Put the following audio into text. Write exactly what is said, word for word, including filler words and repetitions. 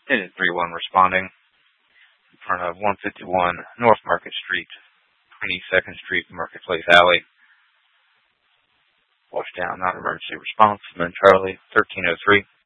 Unit three one responding in front of one fifty-one North Market Street, twenty-second Street, Marketplace Alley. Wash down, non-emergency response, and then Charlie, thirteen oh three.